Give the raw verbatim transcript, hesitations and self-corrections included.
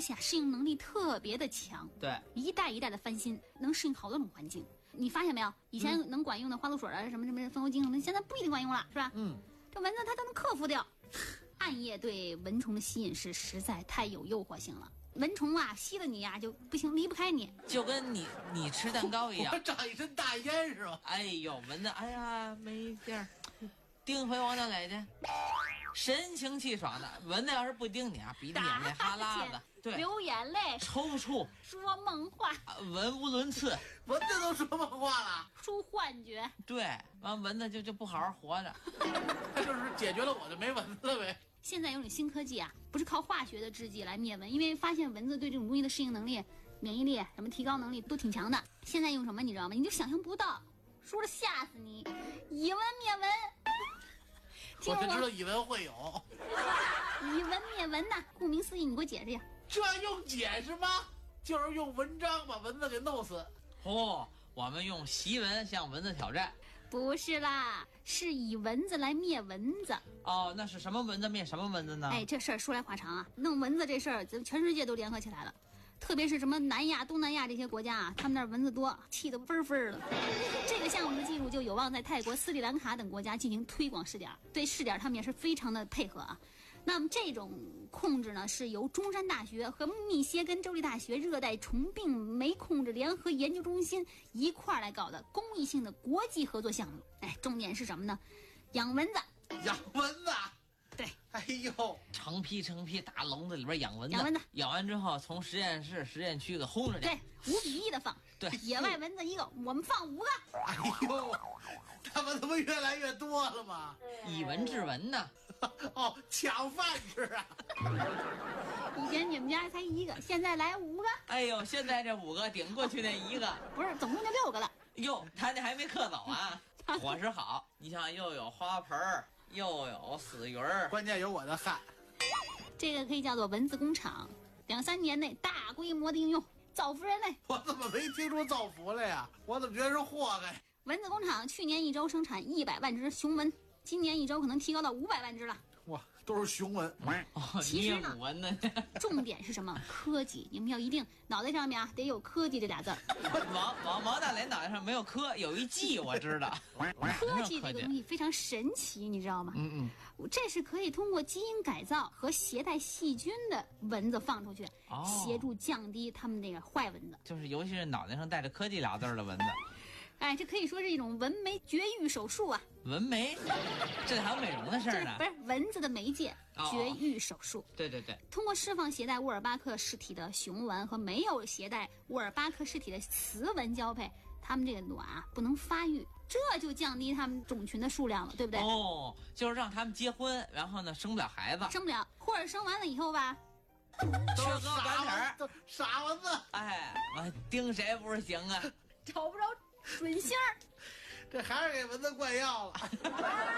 西啊，适应能力特别的强， 对， 一代一代的翻新，能适应好多种环境。你发现没有？以前能管用的花露水啊，什么什么风油精什么，现在不一定管用了，是吧？ 嗯， 这蚊子它都能克服掉。暗夜对蚊虫的吸引是实在太有诱惑性了。蚊虫啊，吸了你呀、啊、就不行，离不开你， 就跟你你吃蛋糕一样， 我长一身大烟是吧？ 哎呦，蚊子，哎呀，没劲儿，叮回往哪来去？神清气爽的，蚊子要是不叮你啊，鼻涕眼泪哈喇子，对， 流眼泪， 抽搐， 说梦话， 啊、文无伦次， 蚊子都说梦话了， 出幻觉， 对，完蚊子就就不好好活着， 它就是解决了我就没蚊子了呗。 现在有种新科技啊，不是靠化学的制剂来灭蚊，因为发现蚊子对这种东西的适应能力、免疫力、什么提高能力都挺强的。现在用什么你知道吗？你就想象不到，说了吓死你，以蚊灭蚊。 我就知道以蚊会有， 以蚊灭蚊呐，顾名思义，你给我解释一下。 这用解释吗？就是用文章把蚊子给弄死。 哦，我们用习蚊向蚊子挑战。 不是啦，是以蚊子来灭蚊子。 哦，那是什么蚊子灭什么蚊子呢？ 哎，这事儿说来话长啊，弄蚊子这事儿，咱全世界都联合起来了。特别是什么南亚、东南亚这些国家啊，他们那儿蚊子多，气得纷纷了。这个项目的技术就有望在泰国、斯里兰卡等国家进行推广试点，对试点他们也是非常的配合啊。那么这种控制呢，是由中山大学和密歇根州立大学热带虫病酶控制联合研究中心一块儿来搞的公益性的国际合作项目。哎，重点是什么呢？养蚊子。 养蚊子。 对， 哎呦， 成批成批大笼子里边养蚊子， 养蚊子， 养完之后从实验室、实验区给轰出去。 对，五比一的放。 对， 野外蚊子一个，我们放五个。 哎呦，他们怎么越来越多了嘛？ 以蚊治蚊呢？ 哦，抢饭吃啊！ 以前你们家才一个，现在来五个。 哎呦，现在这五个顶过去那一个， 不是，总共就六个了。 哟，他那还没克走啊，伙食好。你像又有花盆儿，又有死鱼儿， 关键有我的汗。 这个可以叫做蚊子工厂，两三年内大规模的应用，造福人类。 我怎么没听出造福来呀？我怎么觉得是祸害？ 蚊子工厂去年一周生产一百万只雄蚊，今年一周可能提高到五百万只了。 哇，都是雄蚊。 哦， 其实呢， 蚊呢？ 重点是什么？科技，你们要一定脑袋上面啊得有科技这俩字儿。 王王王大雷脑袋上没有科，有一技我知道。 科技这个东西非常神奇，你知道吗？ 嗯嗯，这是可以通过基因改造和携带细菌的蚊子放出去， 哦、 协助降低他们那个坏蚊子。 就是尤其是脑袋上带着科技俩字的蚊子。 哎，这可以说是一种蚊媒绝育手术啊！ 蚊媒，这还有美容的事儿呢？ 不是蚊子的媒介，绝育手术。 哦、对对对， 通过释放携带沃尔巴克氏体的雄蚊和没有携带沃尔巴克氏体的雌蚊交配，它们这个卵啊不能发育，这就降低它们种群的数量了，对不对？ 哦，就是让他们结婚，然后呢生不了孩子， 生不了，或者生完了以后吧， 缺胳膊腿儿，傻蚊子。 哎，我盯谁不是行啊？ 找不着准星儿， 这还是给蚊子灌药了。